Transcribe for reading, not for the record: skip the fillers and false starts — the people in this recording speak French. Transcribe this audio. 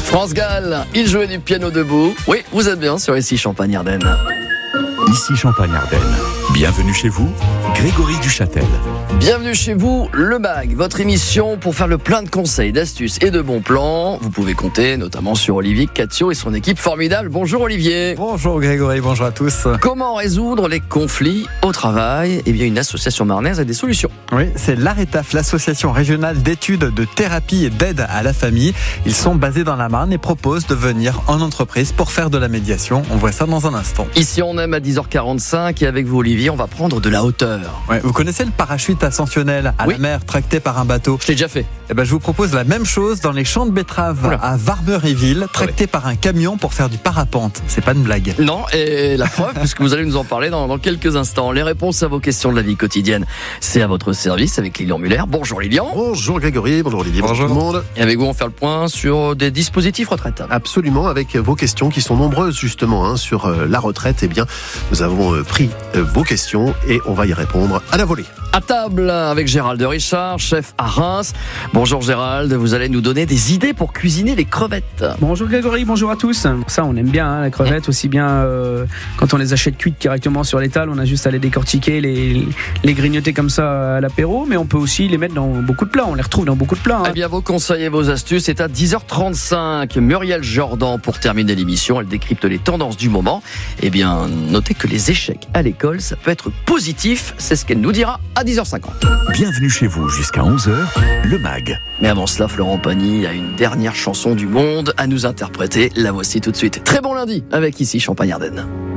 France Gall, il jouait du piano debout. Oui, vous êtes bien sur Ici Champagne-Ardenne. Ici Champagne-Ardenne. Bienvenue chez vous, Grégory Duchâtel. Bienvenue chez vous, Le MAG, votre émission pour faire le plein de conseils, d'astuces et de bons plans. Vous pouvez compter notamment sur Olivier Catio et son équipe formidable. Bonjour Olivier. Bonjour Grégory, bonjour à tous. Comment résoudre les conflits au travail ? Eh bien, une association marnaise a des solutions. Oui, c'est l'ARETAF, l'association régionale d'études de thérapie et d'aide à la famille. Ils sont basés dans la Marne et proposent de venir en entreprise pour faire de la médiation. On voit ça dans un instant. Ici, on aime à 10h45 et avec vous Olivier, on va prendre de la hauteur. Ouais, vous connaissez le parachute ascensionnel à la mer tracté par un bateau ? Je l'ai déjà fait. Eh ben, je vous propose la même chose dans les champs de betteraves à Warmeréville, tracté par un camion pour faire du parapente. C'est pas une blague. Non, et la preuve, puisque vous allez nous en parler dans quelques instants. Les réponses à vos questions de la vie quotidienne, c'est à votre service avec Lilian Muller. Bonjour Lilian. Bonjour Grégory, bonjour Olivier, bonjour tout le monde. Et avec vous, on fait le point sur des dispositifs retraite. Absolument, avec vos questions qui sont nombreuses justement sur la retraite. Eh bien, nous avons pris vos questions et on va y répondre à la volée. À table avec Gérald Richard, chef à Reims. Bonjour Gérald, vous allez nous donner des idées pour cuisiner les crevettes. Bonjour Grégory, bonjour à tous. Ça, on aime bien la crevette, aussi bien quand on les achète cuites directement sur l'étal, on a juste à les décortiquer, les grignoter comme ça à l'apéro, mais on peut aussi les mettre dans beaucoup de plats, on les retrouve dans beaucoup de plats. Eh bien, vos conseils et vos astuces, c'est à 10h35. Muriel Jordan, pour terminer l'émission, elle décrypte les tendances du moment. Eh bien, notez que les échecs à l'école, ça peut être positif, c'est ce qu'elle nous dira à 10h50. Bienvenue chez vous jusqu'à 11h, Le MAG. Mais avant cela, Florent Pagny a une dernière chanson du monde à nous interpréter. La voici tout de suite. Très bon lundi avec Ici Champagne-Ardenne.